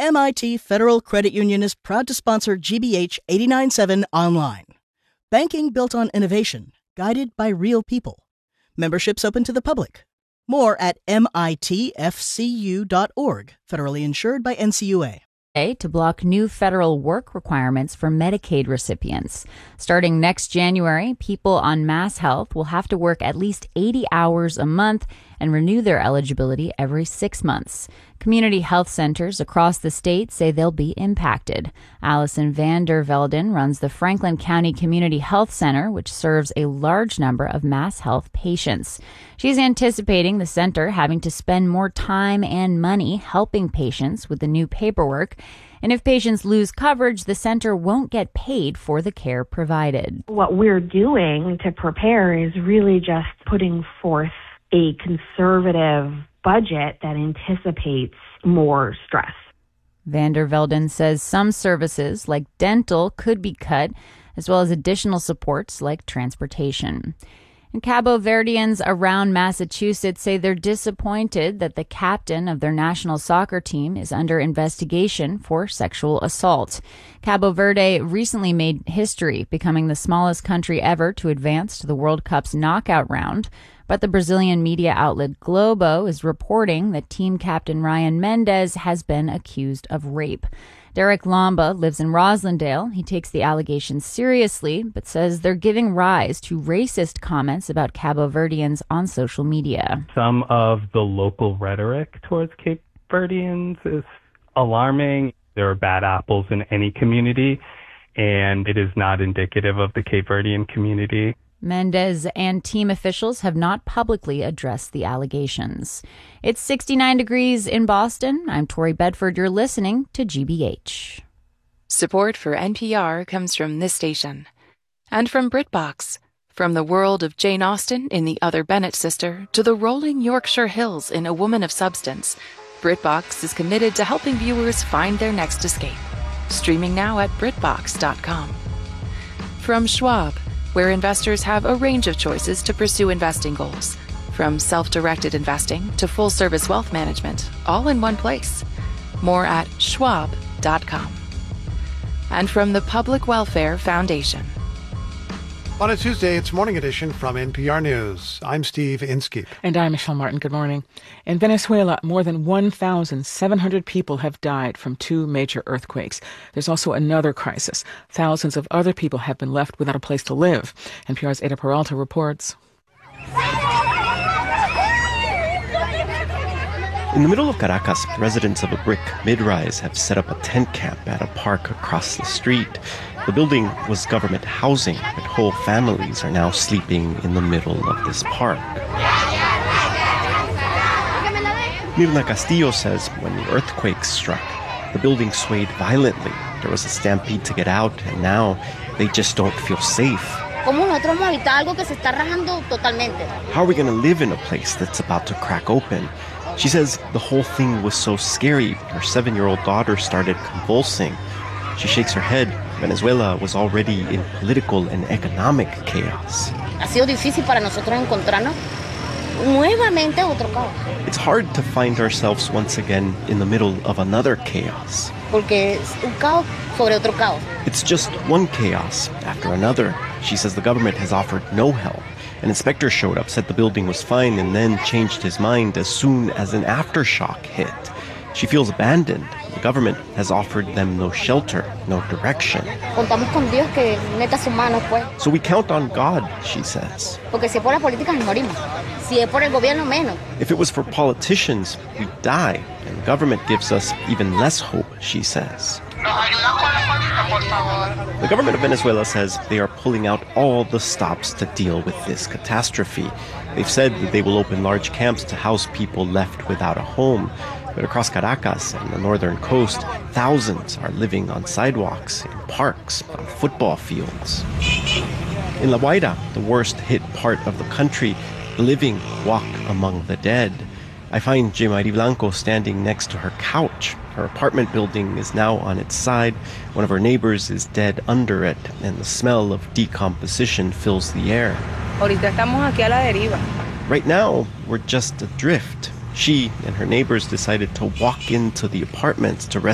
MIT Federal Credit Union is proud to sponsor GBH 89.7 Online. Banking built on innovation, guided by real people. Memberships open to the public. More at mitfcu.org, federally insured by NCUA. To block new federal work requirements for Medicaid recipients. Starting next January, people on MassHealth will have to work at least 80 hours a month and renew their eligibility every 6 months. Community health centers across the state say they'll be impacted. Allison Vander Velden runs the Franklin County Community Health Center, which serves a large number of MassHealth patients. She's anticipating the center having to spend more time and money helping patients with the new paperwork. And if patients lose coverage, the center won't get paid for the care provided. What we're doing to prepare is really just putting forth a conservative budget that anticipates more stress. Vander Velden says some services, like dental, could be cut, as well as additional supports like transportation. And Cabo Verdeans around Massachusetts say they're disappointed that the captain of their national soccer team is under investigation for sexual assault. Cabo Verde recently made history, becoming the smallest country ever to advance to the World Cup's knockout round. But the Brazilian media outlet Globo is reporting that team captain Ryan Mendes has been accused of rape. Derek Lomba lives in Roslindale. He takes the allegations seriously, but says they're giving rise to racist comments about Cabo Verdeans on social media. Some of the local rhetoric towards Cape Verdeans is alarming. There are bad apples in any community, and it is not indicative of the Cape Verdean community. Mendez and team officials have not publicly addressed the allegations. It's 69 degrees in Boston. I'm Tori Bedford. You're listening to GBH. Support for NPR comes from this station and from BritBox. From the world of Jane Austen in The Other Bennet Sister to the rolling Yorkshire Hills in A Woman of Substance, BritBox is committed to helping viewers find their next escape. Streaming now at BritBox.com. From Schwab, where investors have a range of choices to pursue investing goals. From self-directed investing to full-service wealth management, all in one place. More at schwab.com. And from the Public Welfare Foundation. On a Tuesday, it's Morning Edition from NPR News. I'm Steve Inskeep. And I'm Michelle Martin. Good morning. In Venezuela, more than 1,700 people have died from 2 major earthquakes. There's also another crisis. Thousands of other people have been left without a place to live. NPR's Ada Peralta reports. In the middle of Caracas, residents of a brick mid-rise have set up a tent camp at a park across the street. The building was government housing, but whole families are now sleeping in the middle of this park. Mirna Castillo says when the earthquake struck, the building swayed violently. There was a stampede to get out, and now they just don't feel safe. How are we going to live in a place that's about to crack open? She says the whole thing was so scary, her 7-year-old daughter started convulsing. She shakes her head. Venezuela was already in political and economic chaos. It's hard to find ourselves once again in the middle of another chaos. It's just one chaos after another. She says the government has offered no help. An inspector showed up, said the building was fine, and then changed his mind as soon as an aftershock hit. She feels abandoned. The government has offered them no shelter, no direction. So we count on God, she says. If it was for politicians, we'd die, and the government gives us even less hope, she says. The government of Venezuela says they are pulling out all the stops to deal with this catastrophe. They've said that they will open large camps to house people left without a home. But across Caracas and the northern coast, thousands are living on sidewalks, in parks, on football fields. In La Guaira, the worst-hit part of the country, the living walk among the dead. I find Jemari Blanco standing next to her couch. Her apartment building is now on its side. One of her neighbors is dead under it, and the smell of decomposition fills the air. Right now, we're just adrift. She and her neighbors decided to walk into the apartments to rescue